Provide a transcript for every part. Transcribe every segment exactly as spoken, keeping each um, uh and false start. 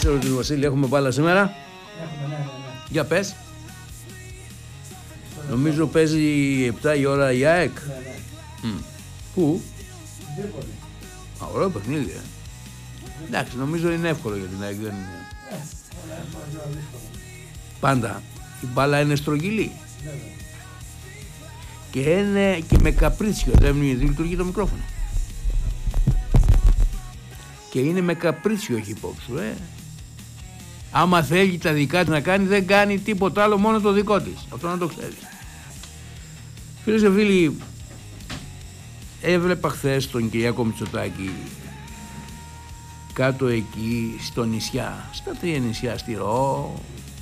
ξέρω ότι Βασίλη έχουμε μπάλα σήμερα. Έχουμε, ναι, ναι, ναι. Για πες. Νομίζω παίζει επτά η ώρα η ΑΕΚ. Ναι, ναι. Mm. Πού? Τρίπολη. Α, ωραίο παιχνίδι. Ε. Εντάξει, νομίζω είναι εύκολο για την ΑΕΚ. Δεν είναι. Ε, όλα εύκολα και όλα δύσκολα. Πάντα η μπάλα είναι στρογγυλή. Βέβαια. Και είναι και με καπρίτσιο. Δεν λειτουργεί το μικρόφωνο. Και είναι με καπρίτσιο, έχει υπόψη σου, ε. Άμα θέλει τα δικά της να κάνει, δεν κάνει τίποτα άλλο, μόνο το δικό της. Αυτό να το ξέρεις. Φίλες και φίλοι, έβλεπα χθες τον Κυριάκο Μητσοτάκη κάτω εκεί στο νησιά, στα τρία νησιά, στη Ρο,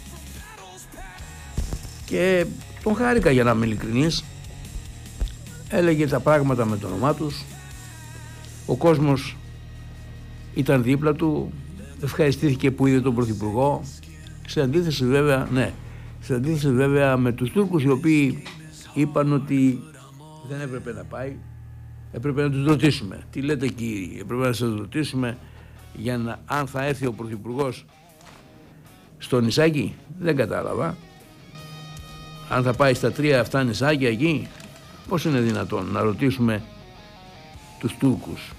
και τον χάρηκα, για να είμαι ειλικρινής. Έλεγε τα πράγματα με το όνομά τους. Ο κόσμος ήταν δίπλα του, ευχαριστήθηκε που είδε τον Πρωθυπουργό. Σε αντίθεση βέβαια, ναι, σε αντίθεση βέβαια με τους Τούρκους, οι οποίοι είπαν ότι δεν έπρεπε να πάει, έπρεπε να τους ρωτήσουμε. Τι λέτε κύριοι, έπρεπε να σας ρωτήσουμε για να, αν θα έρθει ο Πρωθυπουργός στο νησάκι. Δεν κατάλαβα. Αν θα πάει στα τρία αυτά νησάκια εκεί, πώς είναι δυνατόν να ρωτήσουμε τους Τούρκους?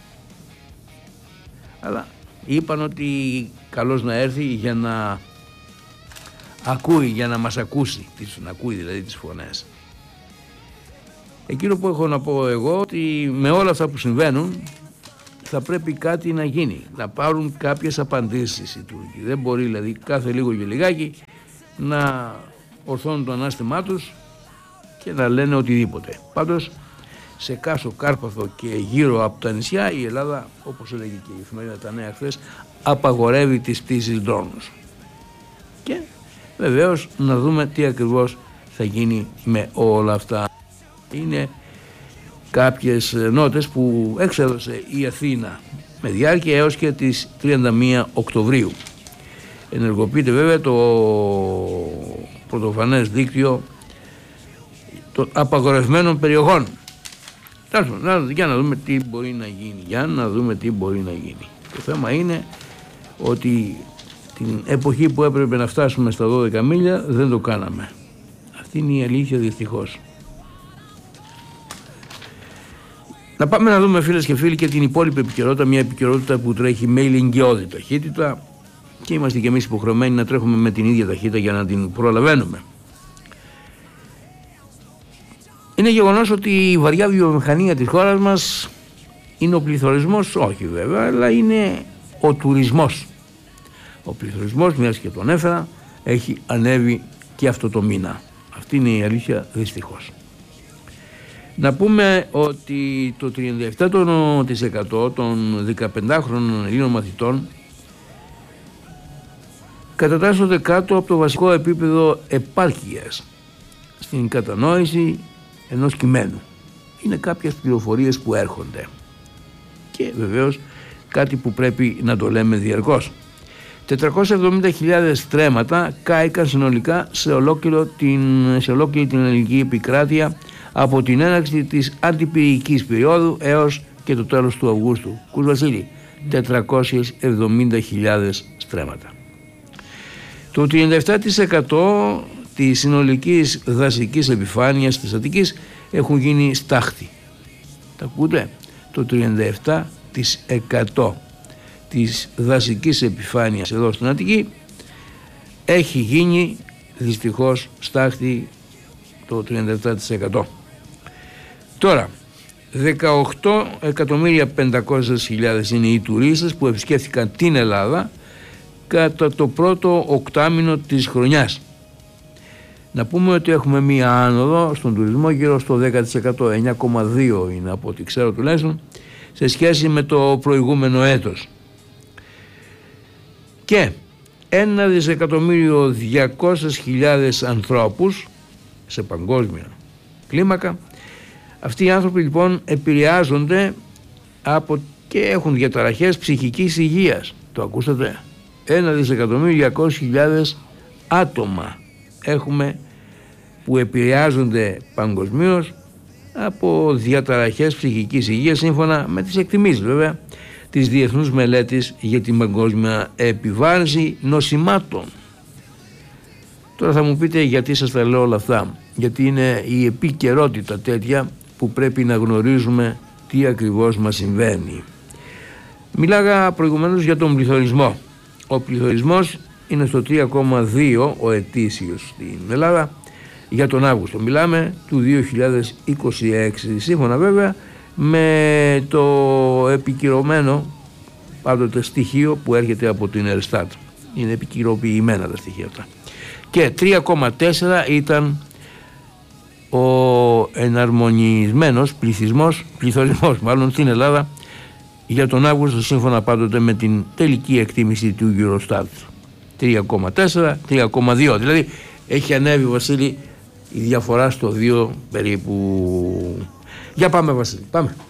Αλλά είπαν ότι καλώς να έρθει για να ακούει, για να μας ακούσει, να ακούει δηλαδή τις φωνές. Εκείνο που έχω να πω εγώ, ότι με όλα αυτά που συμβαίνουν θα πρέπει κάτι να γίνει, να πάρουν κάποιες απαντήσεις οι Τούρκοι. Δεν μπορεί δηλαδή κάθε λίγο και λιγάκι να ορθώνουν το ανάστημά τους και να λένε οτιδήποτε. Πάντως σε Κάσο, Κάρπαθο και γύρω από τα νησιά η Ελλάδα, όπως έλεγε και η εφημερίδα Τα Νέα χθες, απαγορεύει τις πτήσεις ντρόνους. Και βεβαίως να δούμε τι ακριβώς θα γίνει με όλα αυτά. Είναι κάποιες νότες που εξέδωσε η Αθήνα με διάρκεια έως και τις τριάντα μία Οκτωβρίου. Ενεργοποιείται βέβαια το πρωτοφανές δίκτυο των απαγορευμένων περιοχών. Για να δούμε τι μπορεί να γίνει. Για να δούμε τι μπορεί να γίνει. Το θέμα είναι ότι την εποχή που έπρεπε να φτάσουμε στα δώδεκα μίλια δεν το κάναμε. Αυτή είναι η αλήθεια, δυστυχώς. Να πάμε να δούμε, φίλες και φίλοι, και την υπόλοιπη επικαιρότητα. Μια επικαιρότητα που τρέχει με ηλικιώδη ταχύτητα και είμαστε και εμείς υποχρεωμένοι να τρέχουμε με την ίδια ταχύτητα για να την προλαβαίνουμε. Είναι γεγονός ότι η βαριά βιομηχανία της χώρας μας είναι ο πληθωρισμός, όχι βέβαια, αλλά είναι ο τουρισμός. Ο πληθωρισμός, μιας και τον έφερα, έχει ανέβει και αυτό το μήνα. Αυτή είναι η αλήθεια, δυστυχώς. Να πούμε ότι το τριάντα επτά τοις εκατό των δεκαπεντάχρονων Ελλήνων μαθητών κατατάσσονται κάτω από το βασικό επίπεδο επάρκειας στην κατανόηση ενός κειμένου. Είναι κάποιες πληροφορίες που έρχονται και βεβαίως κάτι που πρέπει να το λέμε διαρκώς. τετρακόσιες εβδομήντα χιλιάδες στρέμματα κάηκαν συνολικά σε, ολόκληρο την, σε ολόκληρη την ελληνική επικράτεια από την έναρξη της αντιπυρηνικής περίοδου έως και το τέλος του Αυγούστου. Κους Βασίλη, τετρακόσιες εβδομήντα χιλιάδες στρέμματα. Το τριάντα επτά τοις εκατό της συνολικής δασικής επιφάνειας της Αττικής έχουν γίνει στάχτη. Τα ακούτε? Το τριάντα επτά τοις εκατό της δασικής επιφάνειας εδώ στην Αττική έχει γίνει δυστυχώς στάχτη, το τριάντα επτά τοις εκατό. Τώρα, δεκαοκτώ εκατομμύρια πεντακόσιες χιλιάδες είναι οι τουρίστες που επισκέφθηκαν την Ελλάδα κατά το πρώτο οκτάμηνο της χρονιάς. Να πούμε ότι έχουμε μία άνοδο στον τουρισμό γύρω στο δέκα τοις εκατό, εννιά κόμμα δύο είναι από ό,τι ξέρω τουλάχιστον, σε σχέση με το προηγούμενο έτος. Και ένα δισεκατομμύριο διακόσιες χιλιάδες ανθρώπους σε παγκόσμια κλίμακα. Αυτοί οι άνθρωποι λοιπόν επηρεάζονται από και έχουν διαταραχές ψυχικής υγείας. Το ακούσατε? Ένα δισεκατομμύριο διακόσιες χιλιάδες άτομα έχουμε που επηρεάζονται παγκοσμίως από διαταραχές ψυχικής υγείας, σύμφωνα με τις εκτιμήσεις βέβαια της Διεθνούς Μελέτης για την Παγκόσμια Επιβάρυνση Νοσημάτων. Τώρα θα μου πείτε γιατί σας τα λέω όλα αυτά. Γιατί είναι η επικαιρότητα τέτοια που πρέπει να γνωρίζουμε τι ακριβώς μας συμβαίνει. Μιλάγα προηγουμένως για τον πληθωρισμό. Ο πληθωρισμός είναι στο τρία κόμμα δύο ο ετήσιος στην Ελλάδα για τον Αύγουστο. Μιλάμε του δύο χιλιάδες είκοσι έξι, σύμφωνα βέβαια με το επικυρωμένο πάντοτε στοιχείο που έρχεται από την Ελστάτ. Είναι επικυροποιημένα τα στοιχεία αυτά. Και τρία κόμμα τέσσερα ήταν ο εναρμονισμένος πληθυσμός, πληθωρισμός μάλλον στην Ελλάδα για τον Αύγουστο, σύμφωνα πάντοτε με την τελική εκτίμηση του Eurostat. τρία κόμμα τέσσερα, τρία κόμμα δύο. Δηλαδή έχει ανέβει, Βασίλη, η διαφορά στο δύο περίπου. Για πάμε, Βασίλη, πάμε.